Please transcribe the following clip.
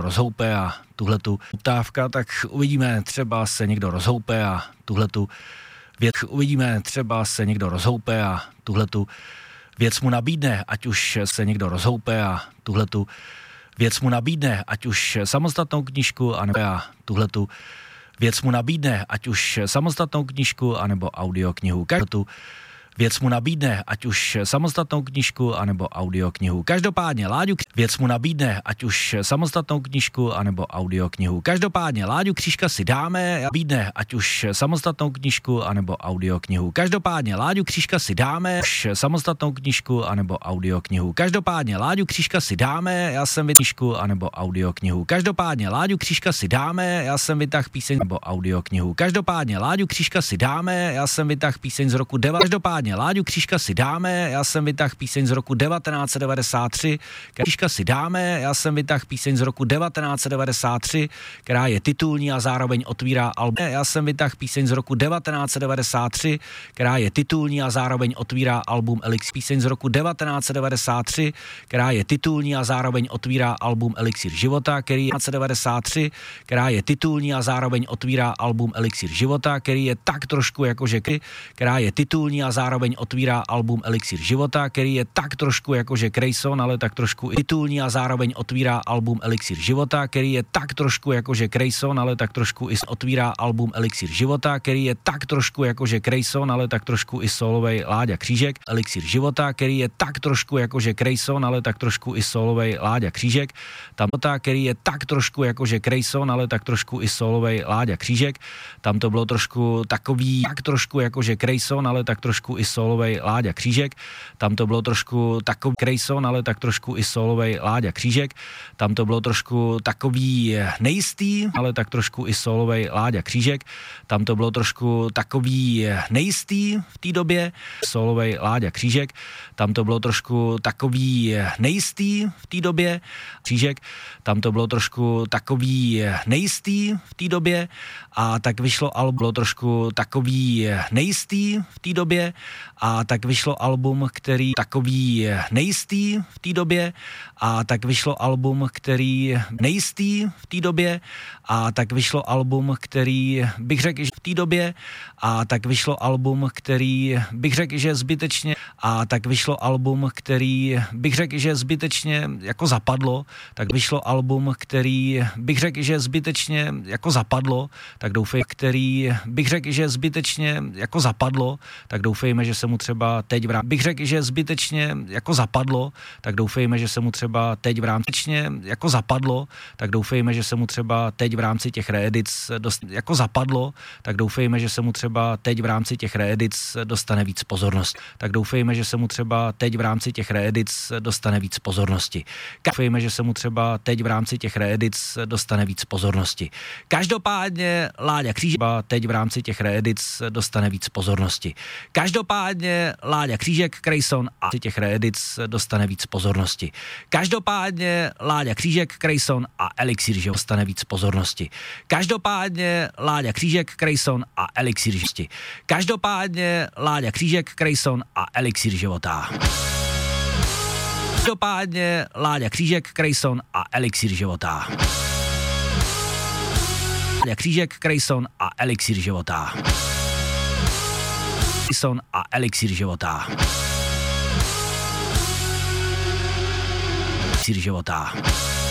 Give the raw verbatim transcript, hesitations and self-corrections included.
rozhoupe a tuhletu poptávka, tak uvidíme, třeba se někdo rozhoupe a tuhletu věc uvidíme, třeba se někdo rozhoupe a tuhletu věc mu nabídne, ať už se někdo rozhoupe a tuhletu věc mu nabídne, ať už samostatnou knížku, anebo a tuhletu věc mu nabídne, ať už samostatnou knížku, anebo audioknihu. Každou věc mu nabídne, ať už samostatnou knížku, anebo audioknihu. Každopádně Láďu věc mu nabídne, ať už samostatnou knížku, anebo audioknihu. Každopádně Láďu Křížka si dáme, nabídne, ať už samostatnou knížku, anebo audioknihu. Každopádně Láďu Křížka si dáme, už samostatnou knížku, anebo audioknihu. Každopádně Láďu Křížka si dáme, já jsem vytáhl knížku, anebo audioknihu. Každopádně Láďu Křížka si dáme, já jsem vytáhl píseň, nebo audioknihu. Každopádně Láďu Křížka si dáme, já jsem vytáhl píseň z roku devět. Každopádně Láďu Křížka si dáme, já jsem vytáhl píseň z roku devatenáct set devadesát tři. Křížka si dáme, já jsem vytáhl píseň z roku devatenáct set devadesát tři, která je titulní a zároveň otvírá album. Já jsem vytáhl píseň z roku devatenáct set devadesát tři, která je titulní a zároveň otvírá album Elixir. Píseň z roku devatenáct set devadesát tři, která je titulní a zároveň otvírá album Elixir života, který je devatenáct set devadesát tři, která je titulní a zároveň otvírá album Elixir života, který je tak trošku jakože která je titulní a zároveň otvírá album Elixir života, který je tak trošku jakože Grayson, ale tak trošku titulní a zároveň otvírá album Elixir života, který je tak trošku jakože Grayson, ale tak trošku i otvírá album Elixir života, který je tak trošku jakože Grayson, ale tak trošku i solovej Láďa Křížek. Elixir života, který je tak trošku jakože Grayson, ale tak trošku i solovej Láďa Křížek. Tam to který je tak trošku jakože Grayson, ale tak trošku i solovej Láďa Křížek. Tam to bylo trošku takový, tak trošku jakože Grayson, ale tak trošku i solovej Láďa Křížek. Tam to bylo trošku takový Grayson, ale tak trošku i solovej Láďa Křížek. Tam to bylo trošku takový nejistý, ale tak trošku i solovej Láďa Křížek. Tam to bylo trošku takový nejistý v té době, solovej Láďa Křížek. Tam to bylo trošku takový nejistý v té době, Křížek. Tam to bylo trošku takový nejistý v té době a tak vyšlo album, bylo trošku takový nejistý v té době a tak vyšlo album, který takový nejistý v té době a tak vyšlo album, který nejistý v té době a tak vyšlo album, který bych řekl, že v té době a tak vyšlo album, který bych řekl, že zbytečně a tak vyšlo album, který bych řekl, že zbytečně jako zapadlo, tak vyšlo album, který bych řekl, že zbytečně jako zapadlo, tak doufej, který bych řekl, že zbytečně jako zapadlo, tak doufejme, že se mu třeba teď v rámci, bych řekl, že zbytečně jako zapadlo, tak doufejme, že se mu třeba teď v rámci jako zapadlo, tak doufejme, že se mu třeba teď v rámci těch reedic dost, jako zapadlo, tak doufejme, že se mu třeba teď v rámci těch reedic dostane víc pozornosti. Tak doufejme, že se mu třeba teď v rámci těch reedic dostane víc pozornosti. Doufejme, že se mu třeba teď v rámci těch reedic dostane víc pozornosti. Každopádně Láďa Křížek teď v rámci těch reedic dostane víc pozornosti. Každopádně Láďa Křížek, Grayson a těch reedic dostane víc pozornosti. Každopádně Láďa Křížek, Grayson a Elixir života dostane víc pozornosti. Každopádně Láďa Křížek, Grayson a Elixir života. Každopádně Láďa Křížek, Grayson a Elixir života. Každopádně Láďa Křížek, Grayson a Elixir života. Láďa Křížek, Grayson a Elixir života. Grayson a Elixir života. Elixir života.